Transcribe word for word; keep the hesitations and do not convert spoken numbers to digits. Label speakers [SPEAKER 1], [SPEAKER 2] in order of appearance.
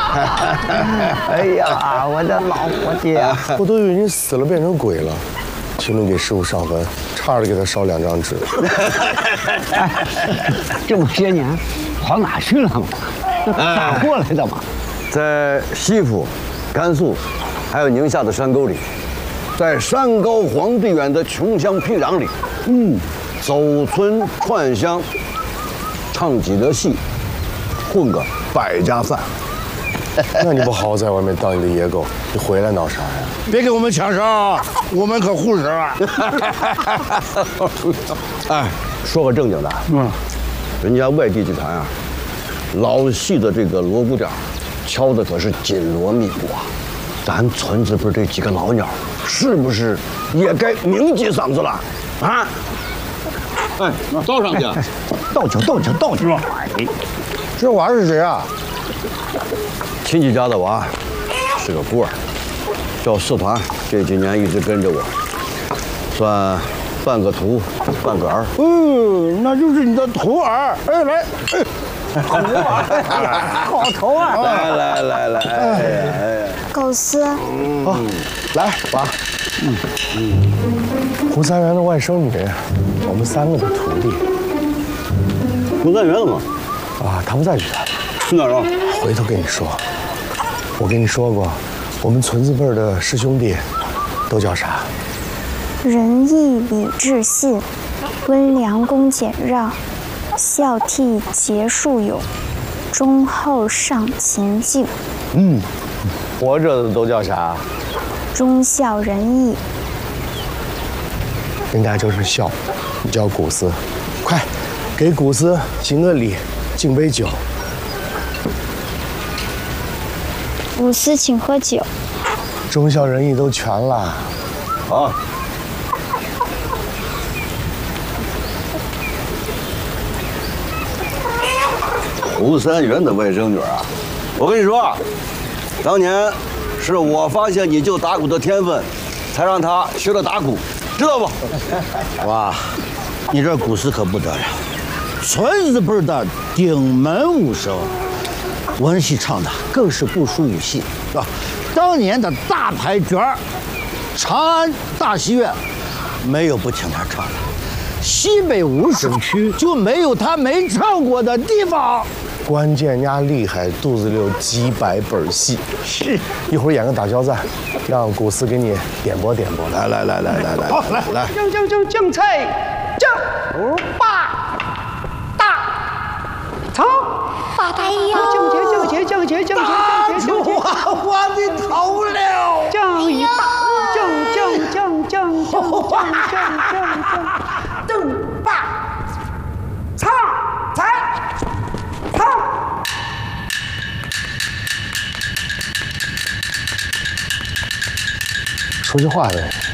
[SPEAKER 1] 哎呀，我的老伙计啊！
[SPEAKER 2] 我都以为你死了变成鬼了。请你给师傅上坟，差点给他烧两张纸。
[SPEAKER 1] 这么些年跑哪去了嘛？咋过来的嘛？
[SPEAKER 3] 在西府、甘肃，还有宁夏的山沟里，在山高皇帝远的穷乡僻壤里，嗯，走村串乡，唱几个戏，混个百家饭。
[SPEAKER 2] 那你不好好在外面当你的野狗，你回来闹啥呀？
[SPEAKER 4] 别给我们抢生，我们可护食啊！
[SPEAKER 3] 哎，说个正经的，嗯，人家外地剧团啊，老戏的这个锣鼓点，敲的可是紧锣密鼓啊。咱村子辈这几个老鸟，是不是也该鸣几嗓子了啊？哎，倒上去，
[SPEAKER 1] 倒酒，倒酒，倒酒！哎，
[SPEAKER 4] 这娃是谁啊？
[SPEAKER 3] 亲戚家的娃，是个孤儿，叫四团，这几年一直跟着我，算半个徒，半个儿。
[SPEAKER 4] 嗯，那就是你的徒儿。哎，来，
[SPEAKER 1] 好头啊！
[SPEAKER 3] 来来来来，哎呀哎呀，
[SPEAKER 5] 狗丝，
[SPEAKER 2] 好，来娃，嗯嗯，胡三元的外甥女，我们三个的徒弟。
[SPEAKER 3] 胡三元了吗？
[SPEAKER 2] 啊，他不在剧团，
[SPEAKER 3] 去哪儿了？
[SPEAKER 2] 回头跟你说。我跟你说过，我们村子辈儿的师兄弟都叫啥？
[SPEAKER 5] 仁义礼智信，温良恭俭让，孝悌节恕友，忠厚尚勤敬。
[SPEAKER 2] 嗯，活着的都叫啥？
[SPEAKER 5] 忠孝仁义。
[SPEAKER 2] 应该就是孝，你叫古斯，快给古斯行个礼，敬杯酒。
[SPEAKER 5] 古斯请喝酒。
[SPEAKER 2] 忠孝仁义都全了。
[SPEAKER 3] 好。胡三元的外甥女啊，我跟你说啊，当年是我发现你就打鼓的天分，才让她学了打鼓，知道不？
[SPEAKER 4] 哇，你这古诗可不得了，村子辈的顶门武生，文戏唱的更是不输武戏，是吧？当年的大牌角儿，长安大戏院，没有不请他唱的。西北五省区就没有他没唱过的地方。
[SPEAKER 2] 关键呀厉害，肚子里有几百本戏。
[SPEAKER 4] 是，
[SPEAKER 2] 一会儿演个打交赞，让古斯给你点拨点拨。
[SPEAKER 3] 来来来来来来，
[SPEAKER 4] 好来
[SPEAKER 3] 来，
[SPEAKER 1] 将将将将菜，将八大长，
[SPEAKER 5] 大太阳，
[SPEAKER 1] 将节将节将节将节将节将节，
[SPEAKER 4] 我的头了！
[SPEAKER 1] 将一大，将将将将将将将将将，正八唱才唱。
[SPEAKER 2] 说句话呗。